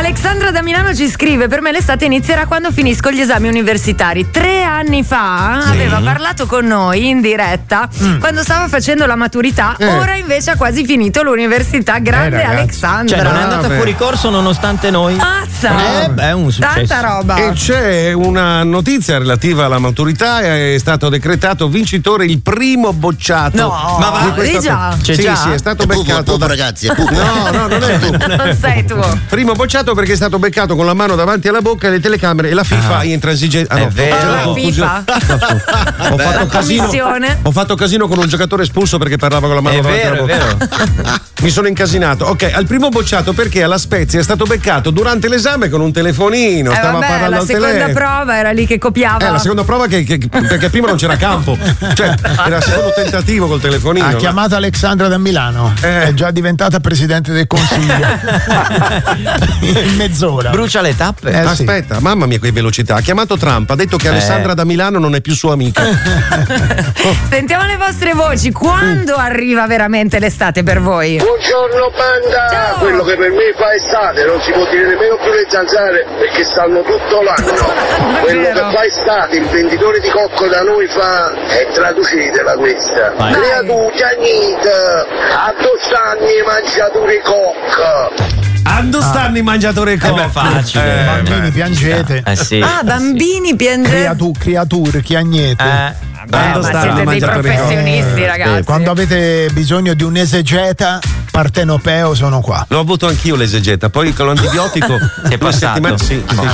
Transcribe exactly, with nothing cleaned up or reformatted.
Alexandra da Milano ci scrive: per me l'estate inizierà quando finisco gli esami universitari. Tre anni fa sì. aveva parlato con noi in diretta mm. quando stava facendo la maturità, eh. ora invece ha quasi finito l'università. Grande eh, Alexandra. Cioè non è andata beh. fuori corso nonostante noi. Mazza! Eh, beh, è un successo. Tanta roba. E c'è una notizia relativa alla maturità, è stato decretato vincitore il primo bocciato. No, ma va, vedi già? Sì, già? sì, è stato è beccato. Pupo, da... ragazzi, è Pupo. No, no, non è Pupo. Non sei tu. Primo bocciato perché è stato beccato con la mano davanti alla bocca e le telecamere e la FIFA ah. è intransigente. Ah, è no, vero. La FIFA. ho, fatto casino, ho fatto casino con un giocatore espulso perché parlava con la mano è davanti vero, alla bocca. È vero. Mi sono incasinato. Ok, al primo bocciato perché alla Spezia è stato beccato durante l'esame con un telefonino. Eh, stava vabbè, parlando la al seconda telefono. prova era lì che copiava. Eh, la seconda prova che, che, perché prima non c'era campo. Cioè, era il secondo tentativo col telefonino. Ha chiamato Alexandra da Milano. Eh. È già diventata presidente del consiglio. In mezz'ora. Brucia le tappe. Eh, Aspetta, sì. mamma mia, che velocità. Ha chiamato Trump, ha detto che Eh. Alessandra da Milano non è più sua amica. Sentiamo le vostre voci. Quando arriva veramente l'estate per voi? Buongiorno banda, Ciao. quello che per me fa estate non si può dire nemmeno più le zanzare perché stanno tutto l'anno. Quello che vero. fa estate il venditore di cocco da noi fa e traducetela questa. Vai. Creatura niente, a due anni mangiature cocco. Ando stanno i mangiatori Eh beh, facile. Eh, Bambini, piangete. Eh sì. Ah, bambini piangenti. Creatu- creature, chiagnete. Eh. Eh, Quando ma stanno siete dei mangiatori cocco. professionisti, Eh, ragazzi. Quando avete bisogno di un esegeta partenopeo sono qua. L'ho avuto anch'io l'esegeta, poi con l'antibiotico Ti è due passato? settimane sì, sì, Ok.